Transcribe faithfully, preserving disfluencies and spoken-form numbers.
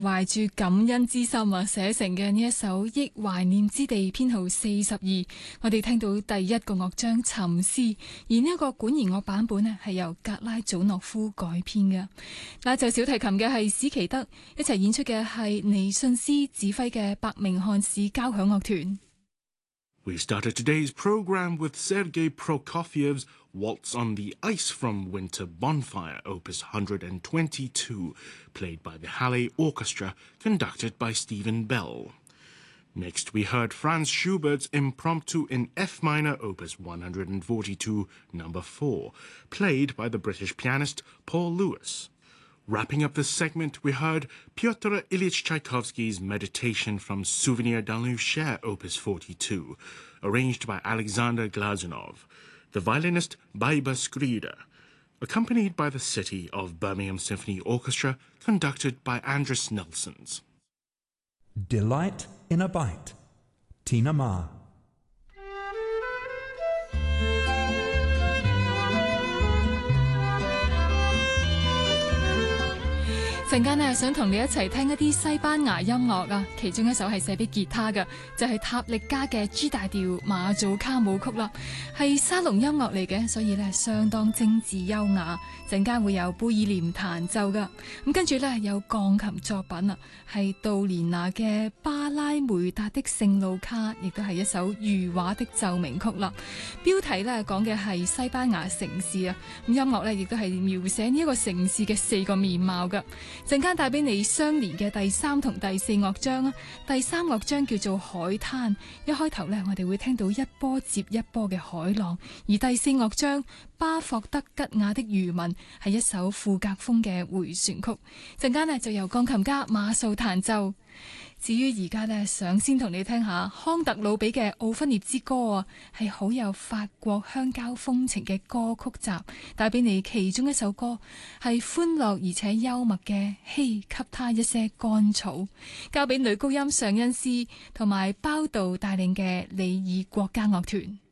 懷住感恩之心啊，寫成嘅呢一首《憶懷念之地》編號四十二，我哋聽到第一個樂章沉思，而呢一個管弦樂版本咧係由格拉祖諾夫改編嘅。嗱，就小提琴嘅係史奇德，一齊演出嘅係尼遜斯指揮嘅伯明翰市交響樂團。 We started today's program with Sergei Prokofiev's Waltz on the Ice from Winter Bonfire, Opus one hundred twenty-two, played by the Halle Orchestra, conducted by Stephen Bell. Next, we heard Franz Schubert's Impromptu in F minor, Opus one hundred forty-two, number four, played by the British pianist Paul Lewis. Wrapping up this segment, we heard Pyotr Ilyich Tchaikovsky's Meditation from Souvenir d'un Cher, Opus forty-two, arranged by Alexander Glazunov, the violinist Baiba Skrider, accompanied by the City of Birmingham Symphony Orchestra, conducted by Andris Nelsons. Delight in a Bite, Tina Ma. 陣間呢，想同你一齊聽一啲西班牙音樂啊，其中一首係寫俾吉他嘅，就係、是、塔力加嘅 G 大調馬祖卡舞曲啦，係沙龍音樂嚟嘅，所以呢相當精緻優雅。陣間會有貝爾廉彈奏噶，咁跟住呢，有鋼琴作品啊，係杜蓮娜嘅巴拉梅達的聖路卡，亦都係一首餘畫的奏鳴曲啦。標題呢講嘅係西班牙城市啊，咁音樂呢亦都係描寫呢一個城市嘅四個面貌噶。陣間帶俾你相連嘅第三同第四樂章啊，第三樂章叫做海灘，一開頭呢，我哋會聽到一波接一波嘅海浪，而第四樂章巴霍德吉亞的漁民係一首富格風嘅回旋曲，陣間呢，就由鋼琴家馬素彈奏。至於而家呢，想先同你聽下康特魯比嘅奧芬涅之歌啊，係好有法國鄉郊風情嘅歌曲集，帶俾你其中一首歌係歡樂而且幽默嘅，嘿，給他一些乾草，交俾女高音尚恩斯同埋包道帶領嘅里爾國家樂團。